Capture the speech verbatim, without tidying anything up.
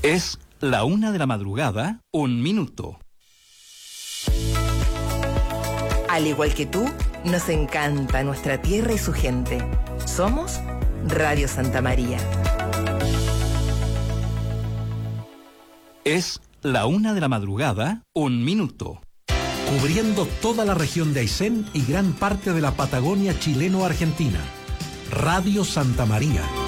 Es la una de la madrugada, un minuto. Al igual que tú, nos encanta nuestra tierra y su gente. Somos Radio Santa María. Es la una de la madrugada, un minuto. Cubriendo toda la región de Aysén y gran parte de la Patagonia chileno-argentina. Radio Santa María.